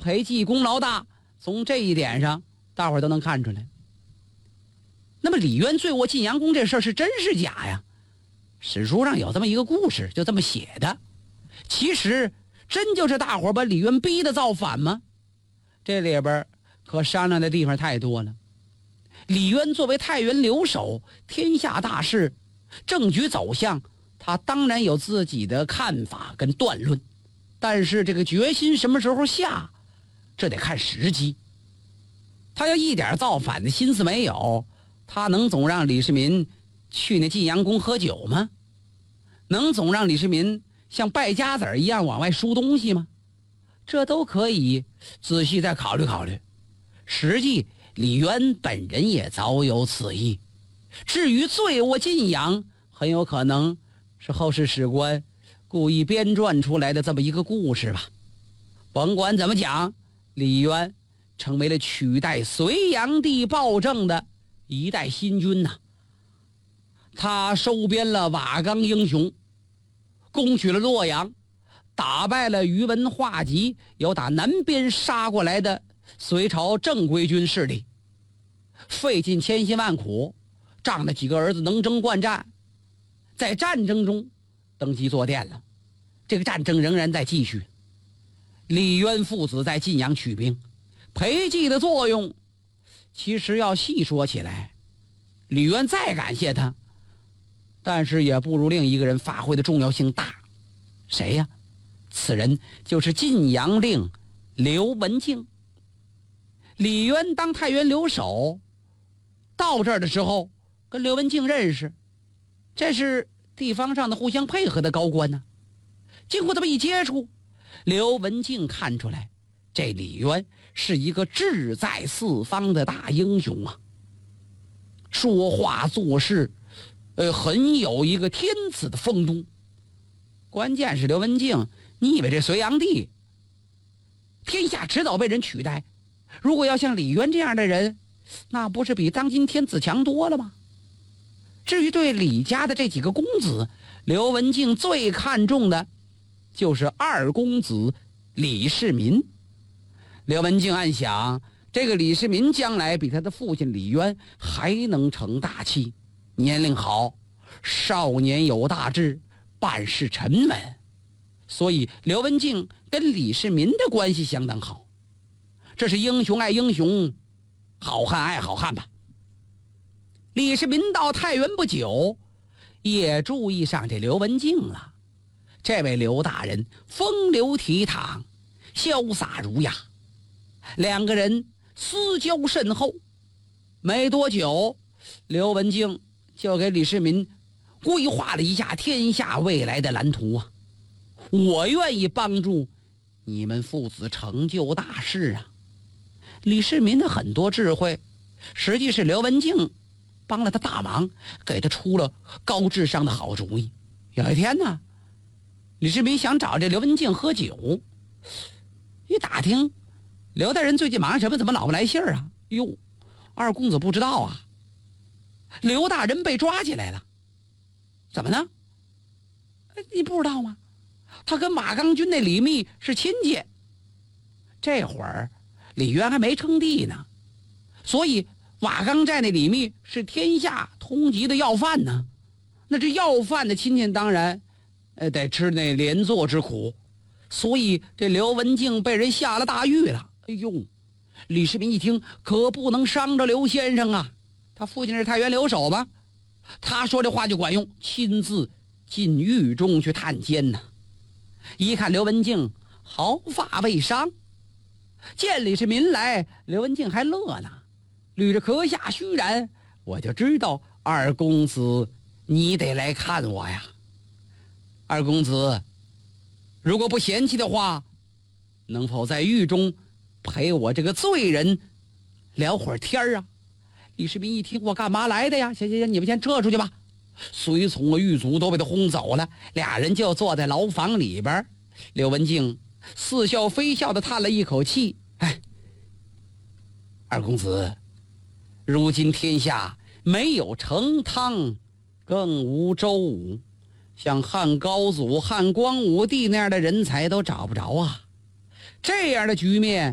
裴寂功劳大，从这一点上大伙儿都能看出来。那么李渊醉卧晋阳宫这事儿是真是假呀？史书上有这么一个故事，就这么写的。其实真就是大伙儿把李渊逼得造反吗？这里边可商量的地方太多了。李渊作为太原留守，天下大事，政局走向，他当然有自己的看法跟断论，但是这个决心什么时候下，这得看时机。他要一点造反的心思没有，他能总让李世民去那晋阳宫喝酒吗？能总让李世民像败家子一样往外输东西吗？这都可以仔细再考虑考虑。实际李渊本人也早有此意，至于醉卧晋阳，很有可能是后世史官故意编撰出来的这么一个故事吧。甭管怎么讲，李渊成为了取代隋炀帝暴政的一代新君呐。他收编了瓦岗英雄，攻取了洛阳，打败了宇文化及由打南边杀过来的隋朝正规军势力，费尽千辛万苦，仗着几个儿子能征惯战，在战争中登基坐殿了。这个战争仍然在继续。李渊父子在晋阳取兵，裴寂的作用其实要细说起来，李渊再感谢他，但是也不如另一个人发挥的重要性大。谁呀？此人就是晋阳令刘文静。李渊当太原留守，到这儿的时候跟刘文静认识，这是地方上的互相配合的高官呢。经过这么一接触，刘文静看出来这李渊是一个志在四方的大英雄啊，说话做事很有一个天子的风度。关键是刘文静，你以为这隋炀帝天下迟早被人取代，如果要像李渊这样的人，那不是比当今天子强多了吗？至于对李家的这几个公子，刘文静最看重的就是二公子李世民。刘文静暗想，这个李世民将来比他的父亲李渊还能成大器，年龄好，少年有大志，办事沉稳，所以刘文静跟李世民的关系相当好。这是英雄爱英雄，好汉爱好汉吧。李世民到太原不久，也注意上这刘文静了。这位刘大人风流倜傥，潇洒儒雅，两个人私交甚厚。没多久，刘文静就给李世民规划了一下天下未来的蓝图啊！我愿意帮助你们父子成就大事啊！李世民的很多智慧，实际是刘文静帮了他大忙，给他出了高智商的好主意。有一天呢，李世民想找这刘文静喝酒，一打听刘大人最近忙什么，怎么老不来信儿啊？哟，二公子不知道啊，刘大人被抓起来了。怎么呢？你不知道吗？他跟马刚军那李密是亲戚。这会儿李渊还没称帝呢，所以瓦岗寨那李密是天下通缉的要犯呢。那这要犯的亲戚当然得吃那连坐之苦，所以这刘文静被人下了大狱了。哎呦，李世民一听，可不能伤着刘先生啊，他父亲是太原留守吗？他说这话就管用，亲自进狱中去探监呢。一看刘文静毫发未伤，见李世民来，刘文静还乐呢，捋着壳下虚髯，我就知道二公子你得来看我呀。二公子如果不嫌弃的话，能否在狱中陪我这个罪人聊会儿天啊？李世民一听，我干嘛来的呀？行，你们先撤出去吧。随从和狱卒都被他轰走了，俩人就坐在牢房里边。刘文静似笑非笑地叹了一口气，哎，二公子，如今天下没有成汤，更无周武，像汉高祖、汉光武帝那样的人才都找不着啊。这样的局面